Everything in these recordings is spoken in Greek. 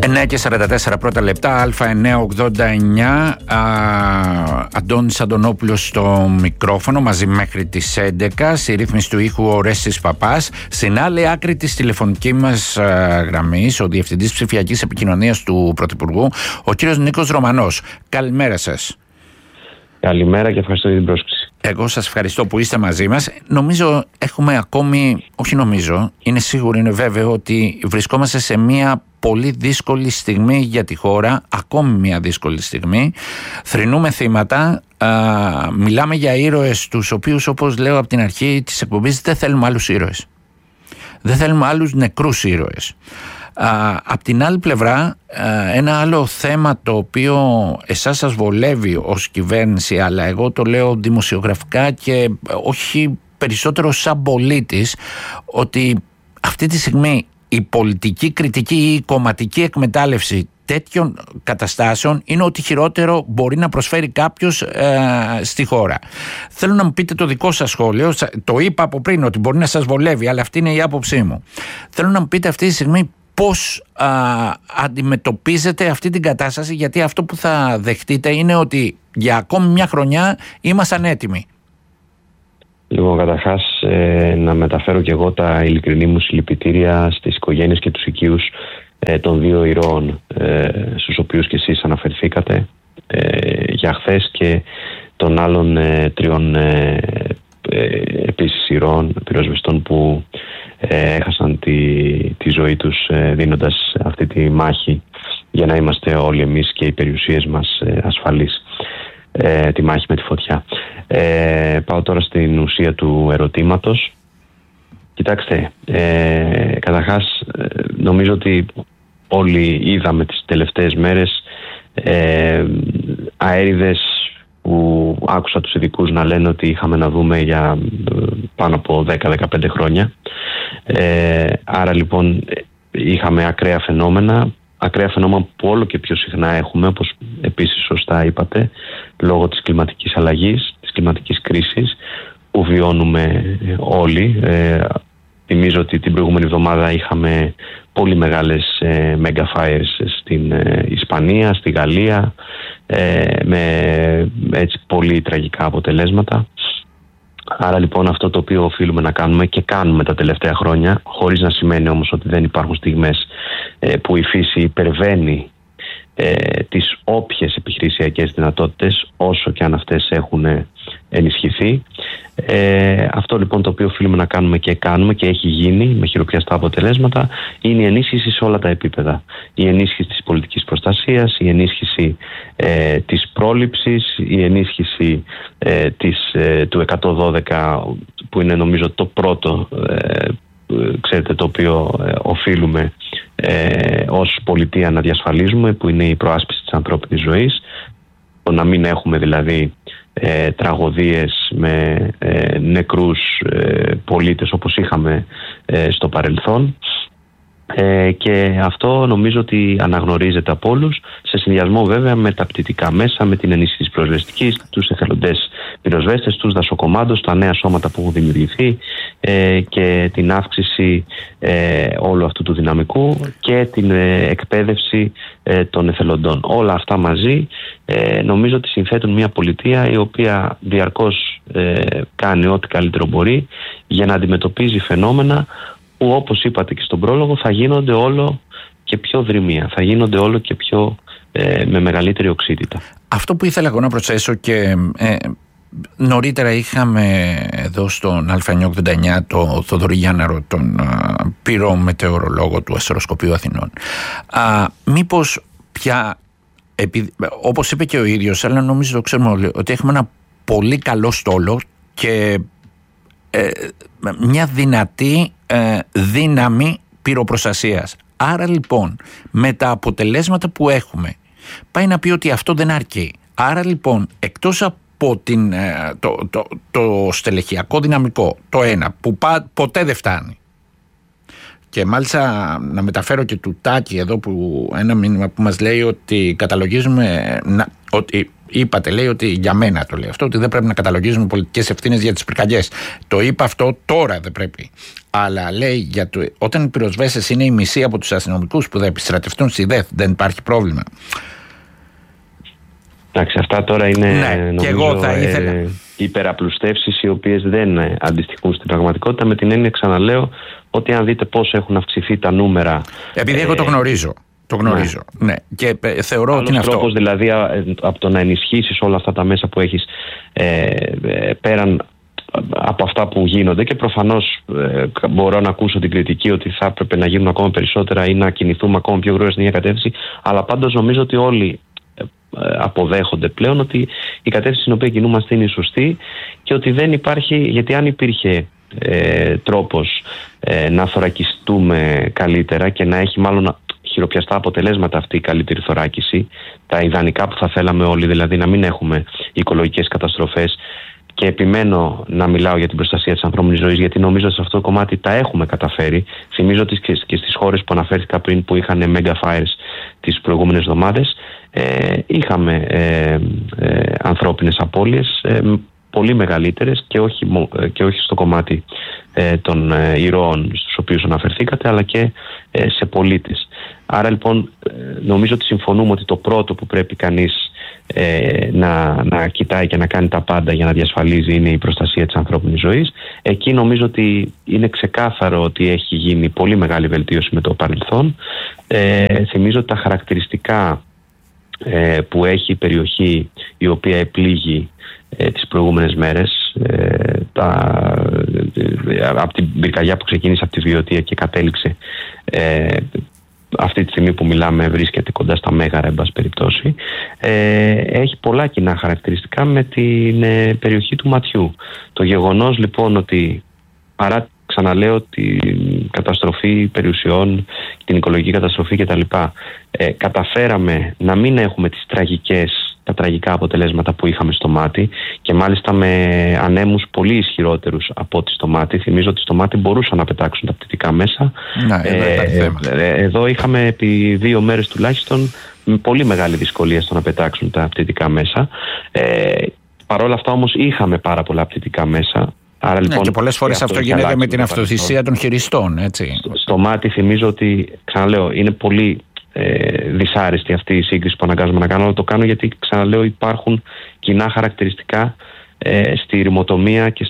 9 και 44 πρώτα λεπτά, Α989, Αντώνης Αντωνόπουλος στο μικρόφωνο, μαζί μέχρι τις 11, στη ρύθμιση του ήχου ο Ρέστης Παπάς. Στην άλλη άκρη της τηλεφωνικής μας γραμμής, ο Διευθυντής Ψηφιακής Επικοινωνίας του Πρωθυπουργού, ο κύριος Νίκος Ρωμανός. Καλημέρα σας. Καλημέρα και ευχαριστώ για την πρόσκληση. Εγώ σας ευχαριστώ που είστε μαζί μας. Νομίζω έχουμε ακόμη, όχι νομίζω, είναι σίγουρο, είναι βέβαιο ότι βρισκόμαστε σε μια πολύ δύσκολη στιγμή για τη χώρα, ακόμη μια δύσκολη στιγμή. Θρηνούμε θύματα, μιλάμε για ήρωες τους οποίους, όπως λέω από την αρχή της εκπομπής, δεν θέλουμε άλλους ήρωες. Δεν θέλουμε άλλους νεκρούς ήρωες. Απ' την άλλη πλευρά, ένα άλλο θέμα το οποίο εσάς σας βολεύει ως κυβέρνηση, αλλά εγώ το λέω δημοσιογραφικά και όχι περισσότερο σαν πολίτης, ότι αυτή τη στιγμή η πολιτική κριτική ή η κομματική εκμετάλλευση τέτοιων καταστάσεων είναι ότι χειρότερο μπορεί να προσφέρει κάποιος στη χώρα. Θέλω να μου πείτε το δικό σας σχόλιο. Το είπα από πριν ότι μπορεί να σας βολεύει, αλλά αυτή είναι η άποψή μου. Θέλω να μου πείτε αυτή τη στιγμή πώς αντιμετωπίζετε αυτή την κατάσταση, γιατί αυτό που θα δεχτείτε είναι ότι για ακόμη μια χρονιά ήμασταν έτοιμοι. Λοιπόν, καταρχάς να μεταφέρω και εγώ τα ειλικρινή μου συλληπιτήρια στις οικογένειες και τους οικείους των δύο ηρώων στους οποίους και εσείς αναφερθήκατε για χθες, και των άλλων τριών επίσης ηρώων πυροσβεστών που έχασαν τη ζωή τους δίνοντας αυτή τη μάχη για να είμαστε όλοι εμείς και οι περιουσίες μας ασφαλείς, τη μάχη με τη φωτιά. Πάω τώρα στην ουσία του ερωτήματος. Κοιτάξτε, καταρχάς νομίζω ότι όλοι είδαμε τις τελευταίες μέρες αέριδες που άκουσα τους ειδικούς να λένε ότι είχαμε να δούμε για πάνω από 10-15 χρόνια. Άρα λοιπόν είχαμε ακραία φαινόμενα που όλο και πιο συχνά έχουμε, όπως επίσης σωστά είπατε, λόγω της κλιματικής αλλαγής, της κλιματικής κρίσης που βιώνουμε όλοι. Θυμίζω ότι την προηγούμενη εβδομάδα είχαμε πολύ μεγάλες mega fires στην Ισπανία, στη Γαλλία, με έτσι πολύ τραγικά αποτελέσματα. Άρα λοιπόν αυτό το οποίο οφείλουμε να κάνουμε και κάνουμε τα τελευταία χρόνια, χωρίς να σημαίνει όμως ότι δεν υπάρχουν στιγμές που η φύση υπερβαίνει τις όποιες επιχειρησιακές δυνατότητες, όσο και αν αυτές έχουν ενισχυθεί. Αυτό λοιπόν το οποίο οφείλουμε να κάνουμε και κάνουμε και έχει γίνει με χειροπιαστά αποτελέσματα είναι η ενίσχυση σε όλα τα επίπεδα. Η ενίσχυση της πολιτικής προστασίας, η ενίσχυση της πρόληψης, η ενίσχυση του 112, που είναι νομίζω το πρώτο ξέρετε, το οποίο οφείλουμε ως πολιτεία να διασφαλίζουμε, που είναι η προάσπιση της ανθρώπινης ζωής, το να μην έχουμε δηλαδή τραγωδίες με νεκρούς πολίτες όπως είχαμε στο παρελθόν. Και αυτό νομίζω ότι αναγνωρίζεται από όλους, σε συνδυασμό βέβαια με τα πτυτικά μέσα, με την ενίσχυση της πυροσβεστικής, τους εθελοντές πυροσβέστες, τους δασοκομάντους, τα νέα σώματα που έχουν δημιουργηθεί και την αύξηση όλου αυτού του δυναμικού και την εκπαίδευση των εθελοντών. Όλα αυτά μαζί νομίζω ότι συνθέτουν μια πολιτεία η οποία διαρκώς κάνει ό,τι καλύτερο μπορεί για να αντιμετωπίζει φαινόμενα που, όπως είπατε και στον πρόλογο, θα γίνονται όλο και πιο δρυμία, θα γίνονται όλο και πιο με μεγαλύτερη οξύτητα. Αυτό που ήθελα εγώ να προσθέσω, και νωρίτερα είχαμε εδώ στον Α989 το Θοδωρή Γιάνναρο, τον πυρομετεωρολόγο του Αστροσκοπείου Αθηνών. Μήπως πια, όπως είπε και ο ίδιος, αλλά νομίζω το ξέρουμε όλοι, ότι έχουμε ένα πολύ καλό στόλο και μια δυνατή δύναμη πυροπροστασίας. Άρα λοιπόν με τα αποτελέσματα που έχουμε πάει να πει ότι αυτό δεν αρκεί. Άρα λοιπόν εκτός από το στελεχειακό δυναμικό, το ένα που ποτέ δεν φτάνει, και μάλιστα να μεταφέρω και του Τάκη εδώ που ένα μήνυμα που μας λέει ότι καταλογίζουμε ότι Είπατε, λέει, ότι για μένα το λέει αυτό, ότι δεν πρέπει να καταλογίζουμε πολιτικές ευθύνες για τις πυρκαγιές. Το είπα αυτό, τώρα δεν πρέπει. Αλλά λέει, όταν οι πυροσβέστες είναι η μισή από τους αστυνομικούς που θα επιστρατευτούν στη ΔΕΘ, δεν υπάρχει πρόβλημα. Εντάξει, αυτά τώρα είναι, νομίζω, και εγώ θα ήθελα υπεραπλουστεύσεις οι οποίες δεν αντιστοιχούν στην πραγματικότητα, με την έννοια, ξαναλέω, ότι αν δείτε πώς έχουν αυξηθεί τα νούμερα. Επειδή εγώ το γνωρίζω. Το γνωρίζω. Ναι. Και θεωρώ ότι είναι αυτό. Τρόπος δηλαδή από το να ενισχύσεις όλα αυτά τα μέσα που έχεις πέραν από αυτά που γίνονται, και προφανώς μπορώ να ακούσω την κριτική ότι θα έπρεπε να γίνουν ακόμα περισσότερα ή να κινηθούμε ακόμα πιο γρήγορα στην ίδια κατεύθυνση, αλλά πάντως νομίζω ότι όλοι αποδέχονται πλέον ότι η κατεύθυνση στην οποία κινούμαστε είναι η σωστή, και ότι δεν υπάρχει, γιατί αν υπήρχε τρόπος να θωρακιστούμε καλύτερα και να έχει μάλλον χειροπιαστά αποτελέσματα αυτή η καλύτερη θωράκιση, τα ιδανικά που θα θέλαμε όλοι, δηλαδή να μην έχουμε οικολογικές καταστροφές, και επιμένω να μιλάω για την προστασία της ανθρώπινης ζωής, γιατί νομίζω ότι σε αυτό το κομμάτι τα έχουμε καταφέρει. Θυμίζω ότι και στις χώρες που αναφέρθηκα πριν, που είχαν mega fires τις προηγούμενες εβδομάδες, είχαμε ανθρώπινες απώλειες πολύ μεγαλύτερες, και όχι στο κομμάτι των ηρώων στους οποίους αναφερθήκατε, αλλά και σε πολίτες. Άρα λοιπόν νομίζω ότι συμφωνούμε ότι το πρώτο που πρέπει κανείς να κοιτάει και να κάνει τα πάντα για να διασφαλίζει είναι η προστασία της ανθρώπινης ζωής. Εκεί νομίζω ότι είναι ξεκάθαρο ότι έχει γίνει πολύ μεγάλη βελτίωση με το παρελθόν. Θυμίζω ότι τα χαρακτηριστικά που έχει η περιοχή η οποία επλήγει τις προηγούμενες μέρες, από την πυρκαγιά που ξεκίνησε από τη Βιωτία και κατέληξε αυτή τη στιγμή που μιλάμε, βρίσκεται κοντά στα Μέγαρα, εν πάση περιπτώσει, έχει πολλά κοινά χαρακτηριστικά με την περιοχή του Ματιού. Το γεγονός λοιπόν ότι, παρά, ξαναλέω, την καταστροφή περιουσιών, την οικολογική καταστροφή κτλ, καταφέραμε να μην έχουμε τα τραγικά αποτελέσματα που είχαμε στο Μάτι, και μάλιστα με ανέμους πολύ ισχυρότερους από ό,τι στο Μάτι. Θυμίζω ότι στο Μάτι μπορούσαν να πετάξουν τα πτυτικά μέσα. Εδώ είχαμε επί 2 μέρες τουλάχιστον με πολύ μεγάλη δυσκολία στο να πετάξουν τα πτυτικά μέσα. Παρ' όλα αυτά όμως είχαμε πάρα πολλά πτυτικά μέσα. Άρα, λοιπόν, και πολλές φορές αυτό γίνεται με την αυτοθυσία των χειριστών, έτσι. Στο Μάτι θυμίζω ότι, ξαναλέω, είναι πολύ δυσάρεστη αυτή η σύγκριση που αναγκάζομαι να κάνω, αλλά το κάνω γιατί, ξαναλέω, υπάρχουν κοινά χαρακτηριστικά στη ρημοτομία και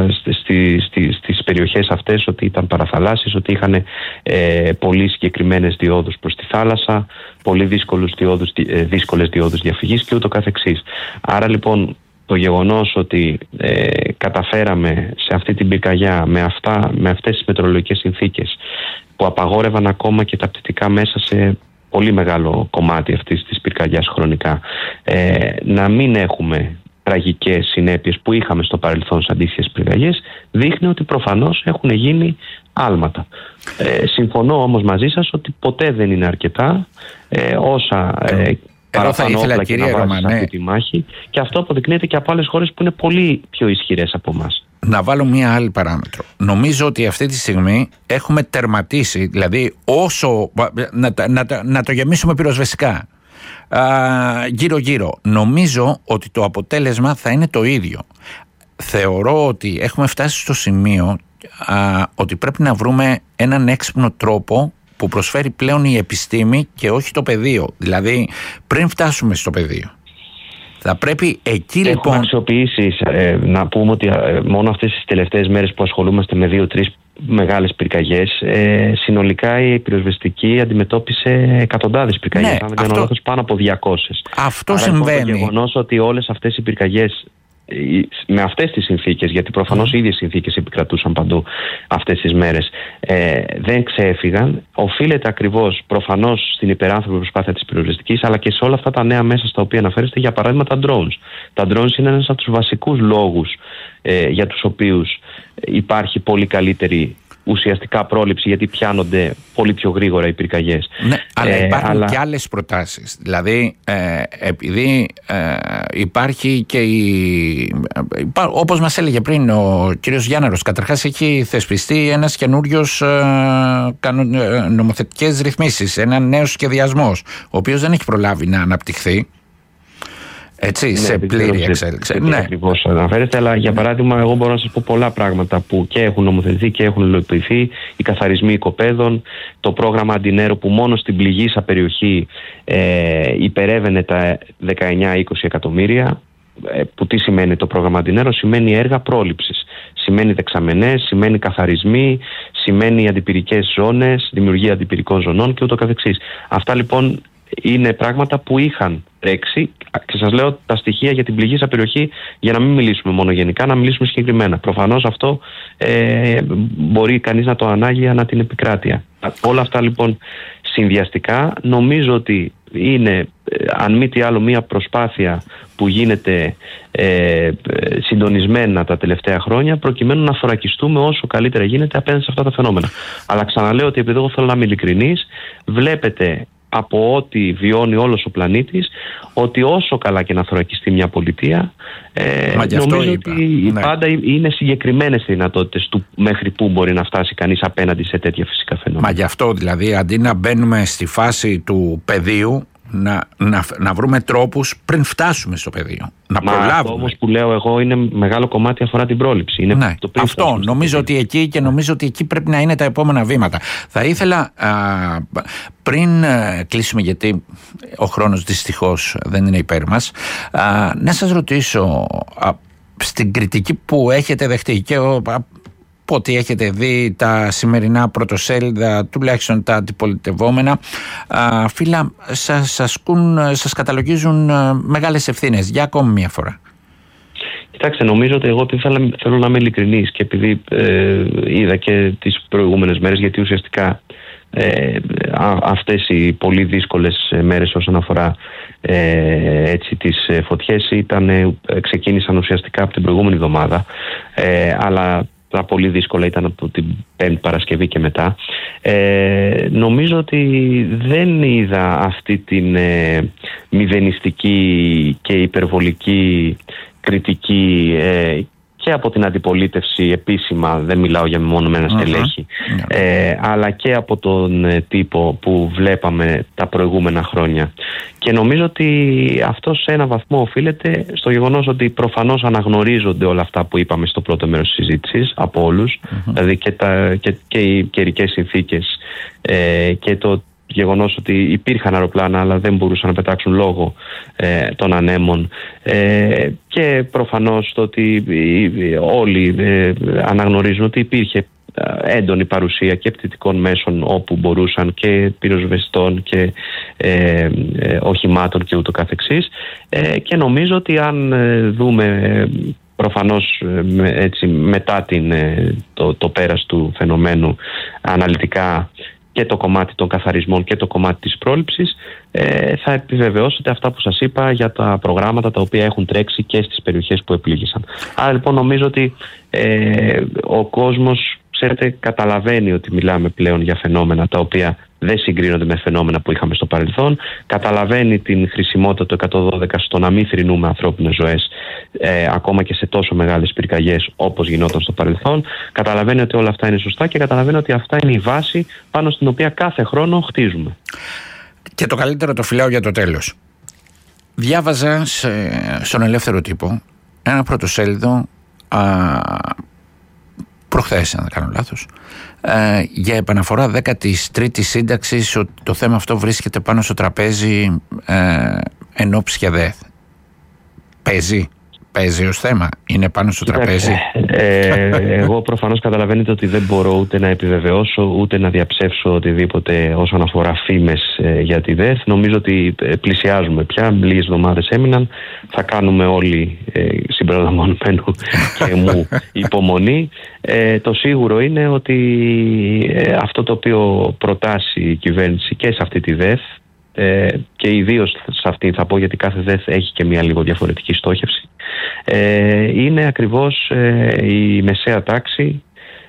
στις περιοχές αυτές, ότι ήταν παραθαλάσσιες, ότι είχαν πολύ συγκεκριμένες διόδους προς τη θάλασσα, πολύ δύσκολες διόδους διαφυγής και ούτω καθεξής. Άρα λοιπόν το γεγονός ότι καταφέραμε σε αυτή την πυρκαγιά με αυτές τις μετεωρολογικές συνθήκες που απαγόρευαν ακόμα και τα πτυτικά μέσα σε πολύ μεγάλο κομμάτι αυτής της πυρκαγιάς χρονικά, να μην έχουμε τραγικές συνέπειες που είχαμε στο παρελθόν σε αντίστοιχες πυρκαγιές, δείχνει ότι προφανώς έχουν γίνει άλματα. Συμφωνώ όμως μαζί σας ότι ποτέ δεν είναι αρκετά όσα παραπάνω όπλα και να βάζεις αυτή τη μάχη, και αυτό αποδεικνύεται και από άλλες χώρες που είναι πολύ πιο ισχυρές από εμάς. Να βάλω μία άλλη παράμετρο. Νομίζω ότι αυτή τη στιγμή έχουμε τερματίσει, δηλαδή όσο να το γεμίσουμε πυροσβεστικά γύρω-γύρω. Νομίζω ότι το αποτέλεσμα θα είναι το ίδιο. Θεωρώ ότι έχουμε φτάσει στο σημείο ότι πρέπει να βρούμε έναν έξυπνο τρόπο που προσφέρει πλέον η επιστήμη και όχι το πεδίο. Δηλαδή πριν φτάσουμε στο πεδίο, θα πρέπει εκεί λοιπόν... Έχουμε αξιοποιήσει, να πούμε ότι μόνο αυτές τις τελευταίες μέρες που ασχολούμαστε με 2-3 μεγάλες πυρκαγιές, συνολικά η πυροσβεστική αντιμετώπισε εκατοντάδες πυρκαγιές, αν δεν κάνω λάθος, πάνω από 200. Αυτό συμβαίνει. Λοιπόν, το γεγονός ότι όλες αυτές οι πυρκαγιές με αυτές τις συνθήκες, γιατί προφανώς οι ίδιες συνθήκες επικρατούσαν παντού αυτές τις μέρες, δεν ξέφυγαν, οφείλεται ακριβώς προφανώς στην υπεράνθρωπη προσπάθεια της πυροσβεστικής, αλλά και σε όλα αυτά τα νέα μέσα στα οποία αναφέρεστε, για παράδειγμα τα drones. Τα drones είναι ένας από τους βασικούς λόγους για τους οποίους υπάρχει πολύ καλύτερη ουσιαστικά πρόληψη, γιατί πιάνονται πολύ πιο γρήγορα οι πυρκαγιές. Ναι, αλλά υπάρχουν και άλλες προτάσεις. Δηλαδή, επειδή υπάρχει και όπως μας έλεγε πριν ο κύριος Γιάνναρος, καταρχάς έχει θεσπιστεί ένας καινούριος νομοθετικές ρυθμίσεις, ένα νέος σχεδιασμός, ο οποίος δεν έχει προλάβει να αναπτυχθεί. Έτσι, σε πλήρη εξέλιξη. Ναι, ακριβώς αναφέρεστε, αλλά για παράδειγμα, εγώ μπορώ να σας πω πολλά πράγματα που και έχουν νομοθετηθεί και έχουν υλοποιηθεί. Οι καθαρισμοί οικοπαίδων, το πρόγραμμα Αντινέρο που μόνο στην πληγήσα περιοχή υπερεύαινε τα 19-20 εκατομμύρια. Που τι σημαίνει το πρόγραμμα Αντινέρο? Σημαίνει έργα πρόληψης. Σημαίνει δεξαμενές, σημαίνει καθαρισμοί, σημαίνει αντιπυρικές ζώνες, δημιουργία αντιπυρικών ζωνών και ούτω καθεξής. Αυτά λοιπόν είναι πράγματα που είχαν τρέξει και σας λέω τα στοιχεία για την πληγήσα περιοχή για να μην μιλήσουμε μόνο γενικά, να μιλήσουμε συγκεκριμένα. Προφανώς αυτό μπορεί κανείς να το ανάγει ανά την επικράτεια. Όλα αυτά λοιπόν συνδυαστικά νομίζω ότι είναι αν μη τι άλλο μια προσπάθεια που γίνεται συντονισμένα τα τελευταία χρόνια προκειμένου να θωρακιστούμε όσο καλύτερα γίνεται απέναντι σε αυτά τα φαινόμενα. Αλλά ξαναλέω ότι επειδή εγώ θέλω να είμαι ειλικρινής, βλέπετε από ό,τι βιώνει όλος ο πλανήτης ότι όσο καλά και να θωρακιστεί μια πολιτεία νομίζω ότι πάντα είναι συγκεκριμένες οι δυνατότητες του μέχρι που μπορεί να φτάσει κανείς απέναντι σε τέτοια φυσικά φαινόμενα. Μα γι' αυτό δηλαδή αντί να μπαίνουμε στη φάση του πεδίου να βρούμε τρόπους πριν φτάσουμε στο πεδίο. Να προλάβουμε. Αυτό όμως που λέω εγώ είναι μεγάλο κομμάτι αφορά την πρόληψη. Είναι ναι, το αυτό νομίζω ότι εκεί και νομίζω ότι εκεί πρέπει να είναι τα επόμενα βήματα. Θα ήθελα πριν κλείσουμε, γιατί ο χρόνος δυστυχώς δεν είναι υπέρ μας, να σας ρωτήσω στην κριτική που έχετε δεχτεί και από ό,τι έχετε δει τα σημερινά πρωτοσέλιδα, τουλάχιστον τα αντιπολιτευόμενα, φύλλα σας καταλογίζουν μεγάλες ευθύνες για ακόμη μια φορά. Κοιτάξτε, νομίζω ότι εγώ θέλω να είμαι ειλικρινής και επειδή είδα και τις προηγούμενες μέρες, γιατί ουσιαστικά αυτές οι πολύ δύσκολες μέρες όσον αφορά τις φωτιές ξεκίνησαν ουσιαστικά από την προηγούμενη εβδομάδα, αλλά τα πολύ δύσκολα ήταν από την Πέμπτη Παρασκευή και μετά. Νομίζω ότι δεν είδα αυτή την μηδενιστική και υπερβολική κριτική και από την αντιπολίτευση επίσημα, δεν μιλάω για μεμονωμένα στελέχη, αλλά και από τον τύπο που βλέπαμε τα προηγούμενα χρόνια. Και νομίζω ότι αυτό σε ένα βαθμό οφείλεται στο γεγονός ότι προφανώς αναγνωρίζονται όλα αυτά που είπαμε στο πρώτο μέρος της συζήτησης από όλους, δηλαδή και οι καιρικές συνθήκες και το γεγονός ότι υπήρχαν αεροπλάνα αλλά δεν μπορούσαν να πετάξουν λόγω των ανέμων και προφανώς το ότι όλοι αναγνωρίζουν ότι υπήρχε έντονη παρουσία και πτυτικών μέσων όπου μπορούσαν και πυροσβεστών και οχημάτων και ούτω καθεξής, και νομίζω ότι αν δούμε προφανώς έτσι, μετά το πέρας του φαινομένου αναλυτικά και το κομμάτι των καθαρισμών και το κομμάτι της πρόληψης, θα επιβεβαιώσετε αυτά που σας είπα για τα προγράμματα τα οποία έχουν τρέξει και στις περιοχές που επλήγησαν. Άρα λοιπόν νομίζω ότι ο κόσμος, ξέρετε, καταλαβαίνει ότι μιλάμε πλέον για φαινόμενα τα οποία δεν συγκρίνονται με φαινόμενα που είχαμε στο παρελθόν. Καταλαβαίνει την χρησιμότητα του 112 στο να μην θρηνούμε ανθρώπινες ζωές ακόμα και σε τόσο μεγάλες πυρκαγιές όπως γινόταν στο παρελθόν. Καταλαβαίνει ότι όλα αυτά είναι σωστά και καταλαβαίνει ότι αυτά είναι η βάση πάνω στην οποία κάθε χρόνο χτίζουμε. Και το καλύτερο το φυλάω για το τέλος. Διάβαζα στον Ελεύθερο Τύπο ένα πρωτοσέλιδο προχθές, αν δεν κάνω λάθος, για επαναφορά 13ης σύνταξης, ότι το θέμα αυτό βρίσκεται πάνω στο τραπέζι εν ώψη για ΔΕΘ. Παίζει ως θέμα, είναι πάνω στο τραπέζι. Εγώ προφανώς καταλαβαίνετε ότι δεν μπορώ ούτε να επιβεβαιώσω ούτε να διαψεύσω οτιδήποτε όσον αφορά φήμες για τη ΔΕΘ. Νομίζω ότι πλησιάζουμε πια, λίγες εβδομάδες έμειναν, θα κάνουμε όλοι συμπεριλαμβανομένου και μου υπομονή. Το σίγουρο είναι ότι αυτό το οποίο προτάσει η κυβέρνηση και σε αυτή τη ΔΕΘ, και ιδίως σε αυτή θα πω, γιατί κάθε ΔΕΘ έχει και μια λίγο διαφορετική στόχευση, είναι ακριβώς η μεσαία τάξη,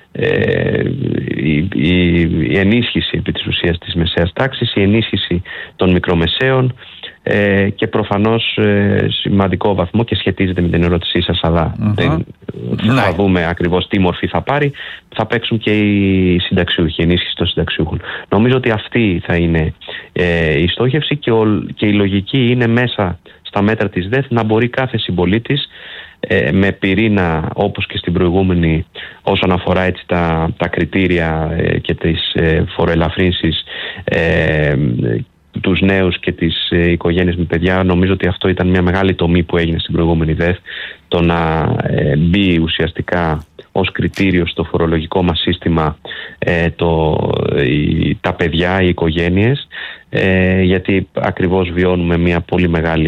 η ενίσχυση επί της ουσίας της μεσαίας τάξης, η ενίσχυση των μικρομεσαίων και προφανώς σημαντικό βαθμό, και σχετίζεται με την ερώτησή σας, αλλά θα δούμε ακριβώς τι μορφή θα πάρει, θα παίξουν και οι συνταξιούχοι, η ενίσχυση των συνταξιούχων. Νομίζω ότι αυτή θα είναι η στόχευση και η λογική είναι μέσα στα μέτρα της ΔΕΘ να μπορεί κάθε συμπολίτης με πυρήνα, όπως και στην προηγούμενη, όσον αφορά έτσι τα κριτήρια και τις φοροελαφρύνσεις, τους νέους και τις οικογένειες με παιδιά. Νομίζω ότι αυτό ήταν μια μεγάλη τομή που έγινε στην προηγούμενη ΔΕΘ, το να μπει ουσιαστικά ως κριτήριο στο φορολογικό μας σύστημα τα παιδιά, οι οικογένειες, γιατί ακριβώς βιώνουμε μια πολύ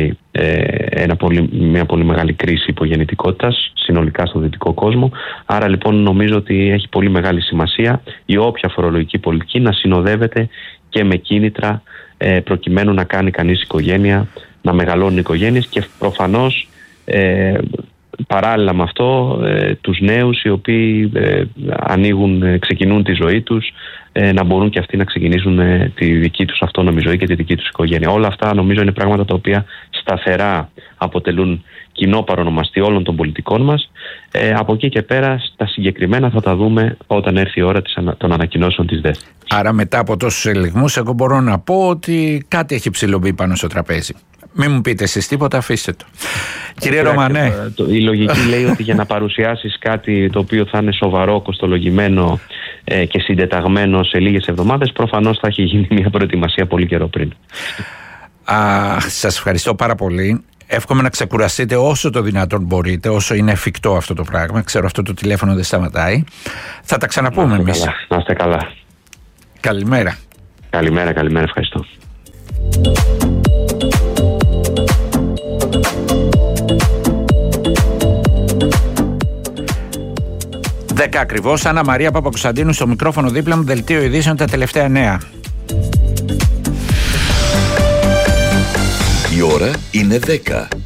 μεγάλη κρίση υπογεννητικότητας συνολικά στο δυτικό κόσμο. Άρα λοιπόν νομίζω ότι έχει πολύ μεγάλη σημασία η όποια φορολογική πολιτική να συνοδεύεται και με κίνητρα προκειμένου να κάνει κανείς οικογένεια, να μεγαλώνουν οικογένειες και προφανώς παράλληλα με αυτό τους νέους οι οποίοι ξεκινούν τη ζωή τους, να μπορούν και αυτοί να ξεκινήσουν τη δική τους αυτόνομη ζωή και τη δική τους οικογένεια. Όλα αυτά νομίζω είναι πράγματα τα οποία σταθερά αποτελούν κοινό παρονομαστή όλων των πολιτικών μας. Από εκεί και πέρα τα συγκεκριμένα θα τα δούμε όταν έρθει η ώρα των ανακοινώσεων της ΔΕΘ. Άρα μετά από τόσους ελιγμούς εγώ μπορώ να πω ότι κάτι έχει ψηλωμπεί πάνω στο τραπέζι. Μην μου πείτε εσείς τίποτα, αφήστε το. Κύριε Ρωμανέ. Η λογική λέει ότι για να παρουσιάσεις κάτι το οποίο θα είναι σοβαρό, κοστολογημένο και συντεταγμένο σε λίγες εβδομάδες, προφανώς θα έχει γίνει μια προετοιμασία πολύ καιρό πριν. Σας ευχαριστώ πάρα πολύ. Εύχομαι να ξεκουραστείτε όσο το δυνατόν μπορείτε, όσο είναι εφικτό αυτό το πράγμα. Ξέρω αυτό το τηλέφωνο δεν σταματάει. Θα τα ξαναπούμε εμείς. Να είστε καλά. Καλημέρα. Καλημέρα, ευχαριστώ. 10 ακριβώς. Άννα Μαρία Παπακοσταντίνου στο μικρόφωνο δίπλα μου, δελτίο ειδήσεων, τα τελευταία νέα. Η ώρα είναι 10.